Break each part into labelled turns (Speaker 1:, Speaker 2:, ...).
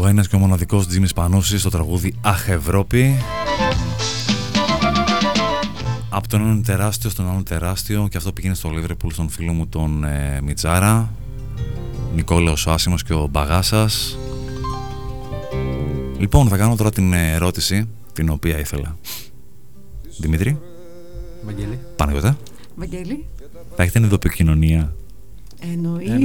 Speaker 1: Ο ένας και ο μοναδικός Τζίμις Πανούσης στο τραγούδι Αχ Ευρώπη. Από τον έναν τεράστιο στον άλλον τεράστιο, και αυτό πήγαινε στο Liverpool στον φίλο μου τον Μιτζάρα, Νικόλαος ο Άσημος και ο Μπαγάσας. Λοιπόν, θα κάνω τώρα την ερώτηση την οποία ήθελα. Δημήτρη.
Speaker 2: Βαγγέλη.
Speaker 1: Παναγιώτα.
Speaker 3: Βαγγέλη.
Speaker 1: Θα έχετε ειδοποιοκοινωνία?
Speaker 3: Εννοείται.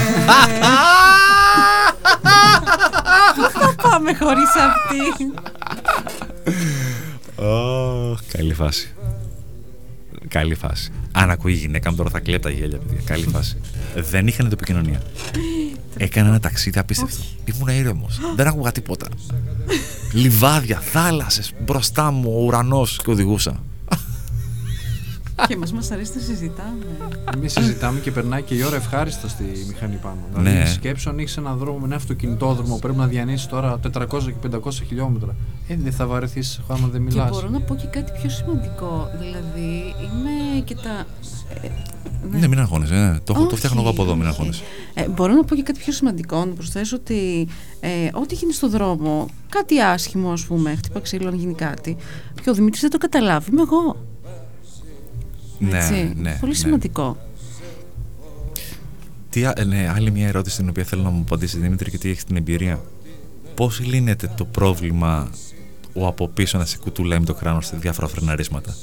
Speaker 3: Πού θα πάμε χωρίς αυτή?
Speaker 1: Καλή φάση. Καλή φάση. Αν ακούει η γυναίκα μου τώρα θα κλέβει τα γέλια, παιδιά. Καλή φάση. Δεν είχαν ειδοποιοκοινωνία. Έκανα ένα ταξίδι απίστευτο. Ήμουν ήρεμος. Δεν άκουγα τίποτα. Λιβάδια, θάλασσες μπροστά μου, ο ουρανός, και οδηγούσα.
Speaker 3: Και μας αρέσει να συζητάμε.
Speaker 2: Εμείς συζητάμε και περνάει και η ώρα ευχάριστα στη μηχανή πάνω.
Speaker 1: Ναι.
Speaker 2: Δηλαδή, σκέψου αν έχεις έναν δρόμο με ένα αυτοκινητόδρομο, πρέπει να διανύσεις τώρα 400 και 500 χιλιόμετρα. Δεν θα βαρεθείς άμα δεν μιλάς.
Speaker 3: Και μπορώ να πω και κάτι πιο σημαντικό. Δηλαδή, είναι και τα.
Speaker 1: Ναι, μην αγχώνεσαι. Το φτιάχνω εγώ από εδώ, μην αγχώνεσαι.
Speaker 3: Μπορώ να πω και κάτι πιο σημαντικό. Να προσθέσω ότι ό,τι γίνει στον δρόμο, κάτι άσχημο, ας πούμε, χτύπα ξύλο, αν γίνει κάτι, και ο Δημήτρης δεν το καταλάβει, είμαι εγώ.
Speaker 1: Ναι,
Speaker 3: πολύ σημαντικό.
Speaker 1: Άλλη μια ερώτηση την οποία θέλω να μου απαντήσει, Δημήτρη, γιατί έχει την εμπειρία. Πώς λύνεται το πρόβλημα ο από πίσω να σε κουτουλάει με το κράνος σε διάφορα φρεναρίσματα?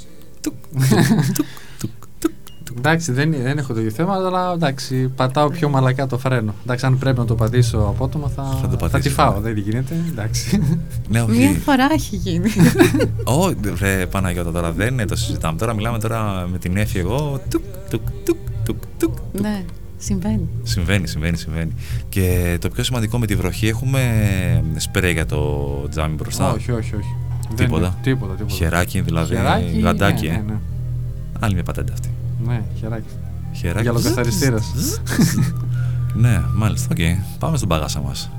Speaker 2: Εντάξει, δεν έχω τέτοιο θέμα, αλλά εντάξει, πατάω πιο μαλακά το φρένο. Εντάξει, αν πρέπει να το πατήσω απότομα θα τη φάω, δεν γίνεται. Εντάξει.
Speaker 3: Μία φορά έχει γίνει.
Speaker 1: Όχι, Παναγιώτα, τώρα δεν το συζητάμε. Τώρα μιλάμε τώρα με την Έφη εγώ.
Speaker 3: Ναι, συμβαίνει.
Speaker 1: Συμβαίνει. Και το πιο σημαντικό, με τη βροχή έχουμε σπρέι για το τζάμι μπροστά?
Speaker 2: Όχι.
Speaker 1: Τίποτα. Χεράκι, δηλαδή, γαντάκι.
Speaker 2: Ναι.
Speaker 1: Άλλη μια πατέντα αυτή.
Speaker 2: Ναι, χεράκι. Γυαλοκαθαριστήρας.
Speaker 1: Ναι, μάλιστα, οκ. Πάμε στον Παγάσα μας.